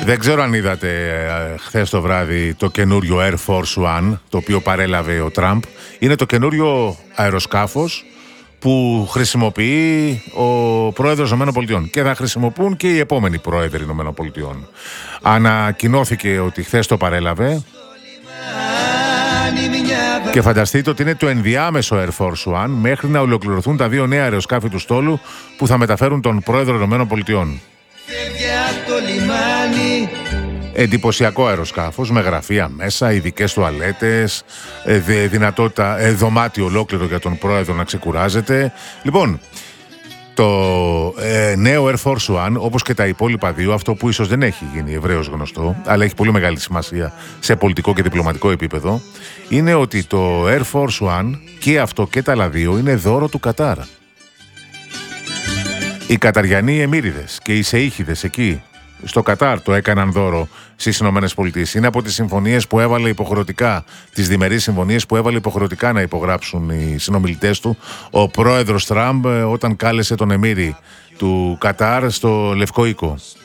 Δεν ξέρω αν είδατε χθες το βράδυ το καινούριο Air Force One, το οποίο παρέλαβε ο Τραμπ. Είναι το καινούριο αεροσκάφος που χρησιμοποιεί ο πρόεδρος των ΗΠΑ και θα χρησιμοποιούν και οι επόμενοι πρόεδροι των ΗΠΑ. Ανακοινώθηκε ότι χθες το παρέλαβε και φανταστείτε ότι είναι το ενδιάμεσο Air Force One μέχρι να ολοκληρωθούν τα δύο νέα αεροσκάφη του στόλου που θα μεταφέρουν τον πρόεδρο των ΗΠΑ. Εντυπωσιακό αεροσκάφος με γραφεία μέσα, ειδικές τουαλέτες, δυνατότητα, δωμάτιο ολόκληρο για τον πρόεδρο να ξεκουράζεται. Λοιπόν, το νέο Air Force One, όπως και τα υπόλοιπα δύο, αυτό που ίσως δεν έχει γίνει ευρέως γνωστό, αλλά έχει πολύ μεγάλη σημασία σε πολιτικό και διπλωματικό επίπεδο, είναι ότι το Air Force One και αυτό και τα άλλα δύο είναι δώρο του Κατάρ. Οι Καταριανοί Εμμύριδες και οι Σεΐχιδες εκεί στο Κατάρ το έκαναν δώρο στις Ηνωμένες Πολιτείες. Είναι από τις συμφωνίες που έβαλε υποχρεωτικά, τις διμερείς συμφωνίες που έβαλε υποχρεωτικά να υπογράψουν οι συνομιλητές του ο πρόεδρος Τραμπ όταν κάλεσε τον Εμμύρη του Κατάρ στο Λευκό Οίκο.